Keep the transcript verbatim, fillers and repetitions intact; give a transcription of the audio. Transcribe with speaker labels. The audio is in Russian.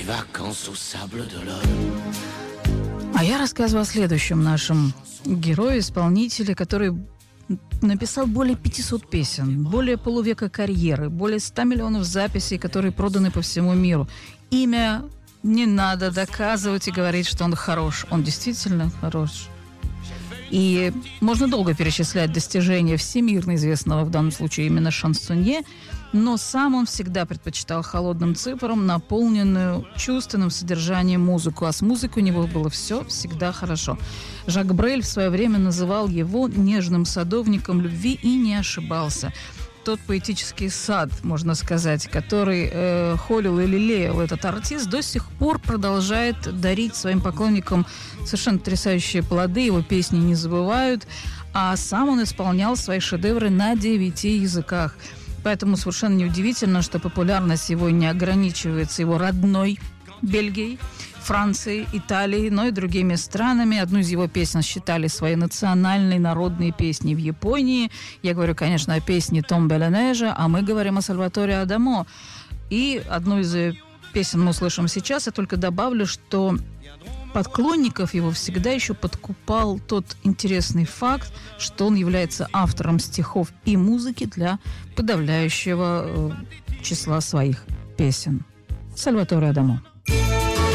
Speaker 1: А я рассказываю о следующем нашем герое-исполнителе, который написал более пятисот песен, более полувека карьеры, более ста миллионов записей, которые проданы по всему миру. Имя не надо доказывать и говорить, что он хорош. Он действительно хорош. И можно долго перечислять достижения всемирно известного в данном случае именно шансонье, но сам он всегда предпочитал холодным цифрам наполненную чувственным содержанием музыку, а с музыкой у него было все всегда хорошо. Жак Брель в свое время называл его нежным садовником любви и не ошибался. Тот поэтический сад, можно сказать, который э, холил и лелеял этот артист, до сих пор продолжает дарить своим поклонникам совершенно потрясающие плоды, его песни не забывают, а сам он исполнял свои шедевры на девяти языках. Поэтому совершенно неудивительно, что популярность его не ограничивается его родной Бельгией, Францией, Италией, но и другими странами. Одну из его песен считали своей национальной народной песней в Японии. Я говорю, конечно, о песне «Tombe la neige», а мы говорим о Сальваторе Адамо. И одну из песен мы услышим сейчас. Я только добавлю, что поклонников его всегда еще подкупал тот интересный факт, что он является автором стихов и музыки для подавляющего числа своих песен. Сальваторе Адамо.